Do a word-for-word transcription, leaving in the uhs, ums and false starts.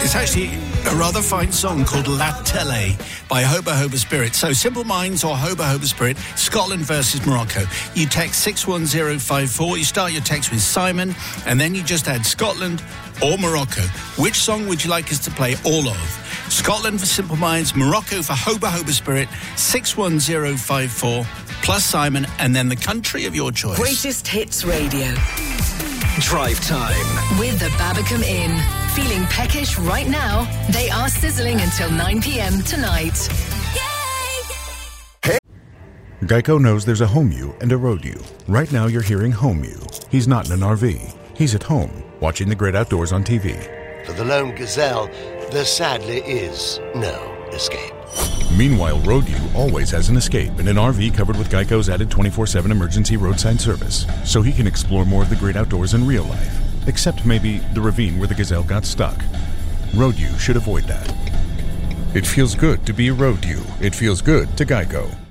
It's actually a rather fine song called La Tele by Hoba Hoba Spirit. So Simple Minds or Hoba Hoba Spirit, Scotland versus Morocco. You text six one zero five four. You start your text with Simon, and then you just add Scotland or Morocco. Which song would you like us to play all of? Scotland for Simple Minds, Morocco for Hoba Hoba Spirit, six one zero five four, plus Simon, and then the country of your choice. Greatest Hits Radio. Drive Time. With the Babacom Inn. Feeling peckish right now? They are sizzling until nine p.m. tonight. Geico knows there's a home you and a road you. Right now you're hearing home you. He's not in an R V. He's at home, watching the great outdoors on T V. For the lone gazelle, there sadly is no escape. Meanwhile, road you always has an escape in an R V covered with Geico's added twenty-four seven emergency roadside service, so he can explore more of the great outdoors in real life. Except maybe the ravine where the gazelle got stuck. Road you should avoid that. It feels good to be a road you. It feels good to Geico.